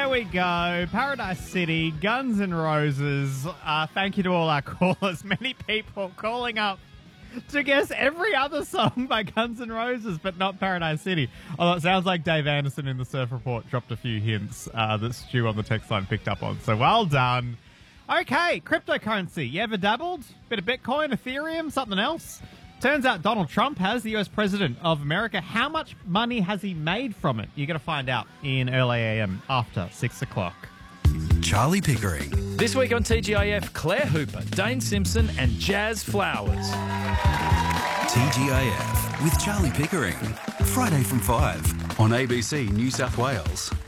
we go. Paradise City, Guns N' Roses. Thank you to all our callers. Many people calling up to guess every other song by Guns N' Roses, but not Paradise City. Although it sounds like Dave Anderson in the Surf Report dropped a few hints that Stu on the text line picked up on. So well done. Okay, cryptocurrency. You ever dabbled? Bit of Bitcoin, Ethereum, something else? Turns out Donald Trump has, the US president of America. How much money has he made from it? You're going to find out in early AM after 6 o'clock. Charlie Pickering. This week on TGIF, Claire Hooper, Dane Simpson and Jazz Flowers. TGIF with Charlie Pickering. Friday from 5 on ABC New South Wales.